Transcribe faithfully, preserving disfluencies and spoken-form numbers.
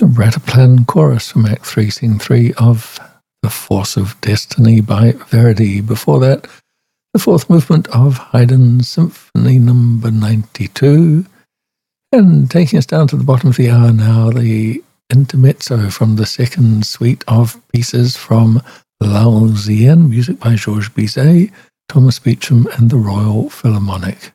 Rataplan chorus from Act three, Scene three of The Force of Destiny by Verdi. Before that, the fourth movement of Haydn's Symphony Number ninety-two. And taking us down to the bottom of the hour now, the intermezzo from the second suite of pieces from Lausienne, music by Georges Bizet, Thomas Beecham and the Royal Philharmonic.